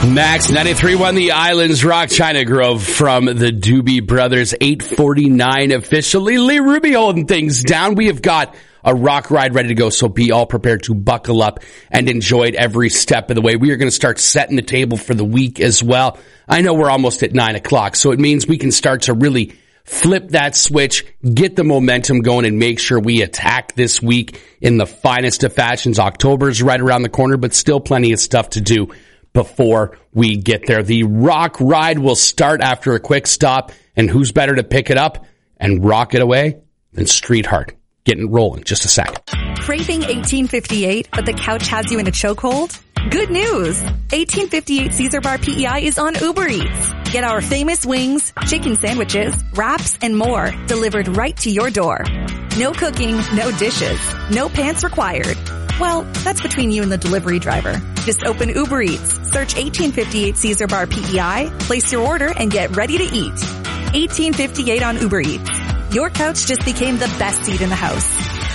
Max 93.1 The Islands Rock China Grove from the Doobie Brothers. 8:49 officially. Lee Ruby holding things down. We have got a rock ride ready to go, so be all prepared to buckle up and enjoy it every step of the way. We are going to start setting the table for the week as well. I know we're almost at 9 o'clock, so it means we can start to really flip that switch, get the momentum going, and make sure we attack this week in the finest of fashions. October's right around the corner, but still plenty of stuff to do before we get there. The rock ride will start after a quick stop, and who's better to pick it up and rock it away than Streetheart? Getting rolling. Just a second. Craving 1858, but the couch has you in a chokehold? Good news! 1858 Caesar Bar PEI is on Uber Eats. Get our famous wings, chicken sandwiches, wraps, and more delivered right to your door. No cooking, no dishes, no pants required. Well, that's between you and the delivery driver. Just open Uber Eats, search 1858 Caesar Bar PEI, place your order, and get ready to eat. 1858 on Uber Eats. Your couch just became the best seat in the house.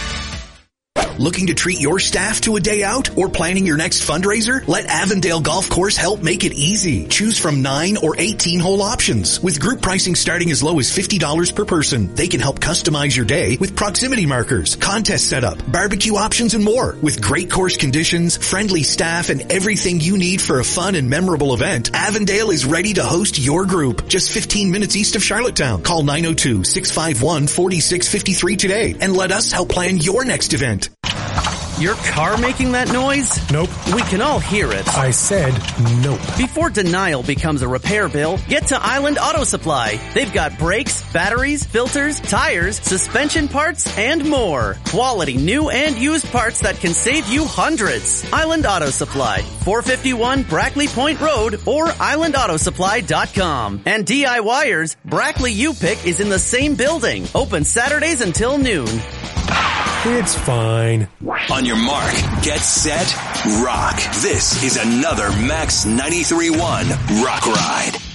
Looking to treat your staff to a day out or planning your next fundraiser? Let Avondale Golf Course help make it easy. Choose from 9 or 18 hole options. With group pricing starting as low as $50 per person, they can help customize your day with proximity markers, contest setup, barbecue options, and more. With great course conditions, friendly staff, and everything you need for a fun and memorable event, Avondale is ready to host your group. Just 15 minutes east of Charlottetown. Call 902-651-4653 today and let us help plan your next event. Your car making that noise? Nope. We can all hear it. I said nope. Before denial becomes a repair bill, get to Island Auto Supply. They've got brakes, batteries, filters, tires, suspension parts, and more. Quality new and used parts that can save you hundreds. Island Auto Supply, 451 Brackley Point Road or islandautosupply.com. And DIYers, Brackley U-Pick is in the same building. Open Saturdays until noon. It's fine. On your mark, get set, rock. This is another Max 93.1 Rock Ride.